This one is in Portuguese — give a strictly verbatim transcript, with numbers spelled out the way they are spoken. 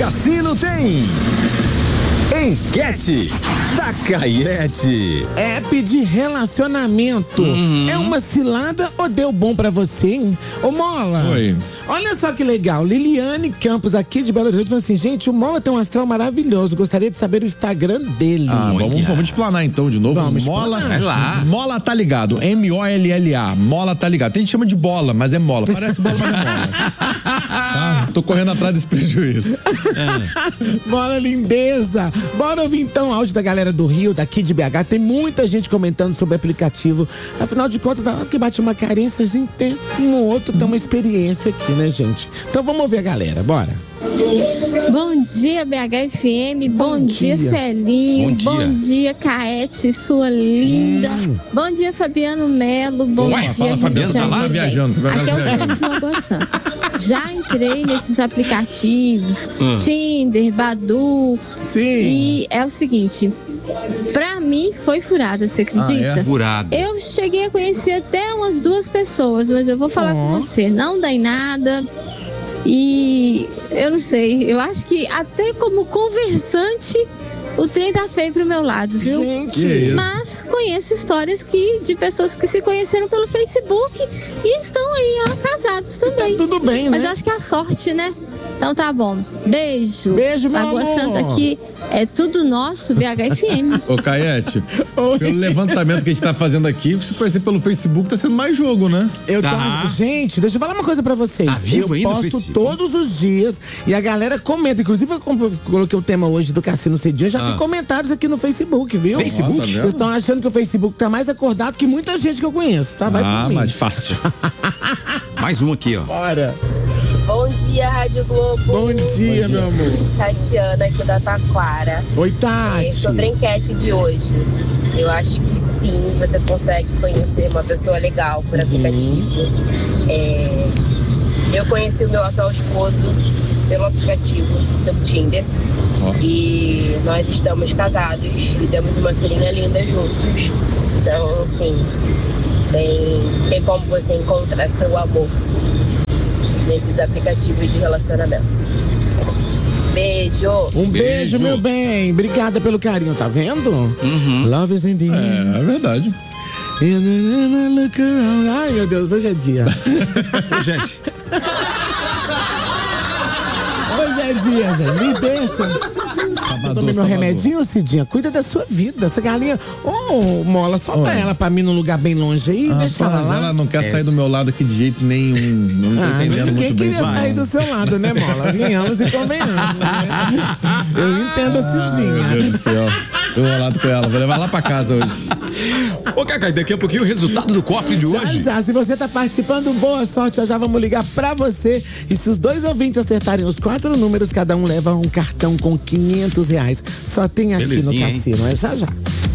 Cassino tem enquete da Caiete. App de relacionamento. Uhum. É uma cilada ou deu bom pra você, hein? Ô, Mola. Oi. Olha só que legal. Liliane Campos, aqui de Belo Horizonte, falou assim: gente, o Mola tem um astral maravilhoso. Gostaria de saber o Instagram dele. Ah, vamos, vamos explanar então de novo. Vamos Mola, explanar. lá. Mola tá ligado. M O L L A. Mola tá ligado. Tem gente que chama de bola, mas é mola. Parece bola, mas é mola. Ah, tô correndo atrás desse prejuízo. É. Mola lindeza. Bora ouvir então o áudio da galera do Rio, daqui de B H. Tem muita gente comentando sobre o aplicativo. Afinal de contas, na hora que bate uma carência, a gente tem um outro, tem uma experiência aqui, né, gente? Então vamos ouvir a galera, bora. Bom dia, B H F M. Bom, Bom dia, dia, Celinho. Bom dia, Bom dia Caete, sua linda. Hum. Bom dia, Fabiano Melo. Bom Ué, dia, fala, Fabiano, tá lá viajando. Aqui é o Santos Lagoa Santa. Já entrei nesses aplicativos, hum. Tinder, Badoo. Sim. E é o seguinte, pra mim foi furada, você acredita? Ah, é? Furada. Eu cheguei a conhecer até umas duas pessoas, mas eu vou falar oh. com você, não dá em nada. E eu não sei, eu acho que até como conversante o trem tá feio pro meu lado, viu? Gente. Mas conheço histórias que, de pessoas que se conheceram pelo Facebook e estão aí, ó, casados também. Tá tudo bem, né? Mas eu acho que é a sorte, né? Então tá bom. Beijo. Beijo, meu Lagoa amor. Santa aqui. É tudo nosso, B H F M. Ô, Caiete, pelo levantamento que a gente tá fazendo aqui, se conhecer pelo Facebook, tá sendo mais jogo, né? Eu tá. tô, gente, deixa eu falar uma coisa pra vocês. Tá vivo eu ainda, posto todos os dias e a galera comenta. Inclusive, eu coloquei o tema hoje do Cassino Cedinha. Já ah. tem comentários aqui no Facebook, viu? Facebook? Vocês ah, estão achando que o Facebook tá mais acordado que muita gente que eu conheço, tá? Vai ah, mais fácil. Mais um aqui, ó. Bora. Bom dia, Rádio Globo. Bom dia, Bom dia. meu amor. Tatiana aqui da Taquara. Oi, Tati. É, sobre a enquete de hoje, eu acho que sim, você consegue conhecer uma pessoa legal por aplicativo. Uhum. É, eu conheci o meu atual esposo pelo aplicativo, pelo Tinder. Oh. E nós estamos casados e temos uma filhinha linda juntos. Então, assim, tem, tem como você encontrar seu amor nesses aplicativos de relacionamento. Beijo. Um beijo, beijo, meu bem. Obrigada pelo carinho, tá vendo? Uhum. Love is in the air. É, é verdade. Look around. Ai, meu Deus, hoje é dia. Ô, gente. Hoje é dia, gente. Me deixa. Eu tomei meu remedinho, Cidinha. Cuida da sua vida. Essa galinha. Ô, oh, Mola, solta Oi. ela pra mim num lugar bem longe aí. Ah, deixa ela lá. Ela não quer é. sair do meu lado aqui de jeito nenhum. Não tô ah, entendendo muito bem. Ninguém queria sair do seu lado, né, Mola? Venhamos e convenhamos, né? Eu entendo a Cidinha. Meu Deus do céu. Eu vou lá com ela. Vou levar lá pra casa hoje. Ô, Cacá, daqui a pouquinho o resultado do cofre de já, hoje. Já, se você tá participando, boa sorte. Já já vamos ligar pra você. E se os dois ouvintes acertarem os quatro números, cada um leva um cartão com quinhentos reais. Só tem aqui Belezinha, no Cassino. Hein? É já já.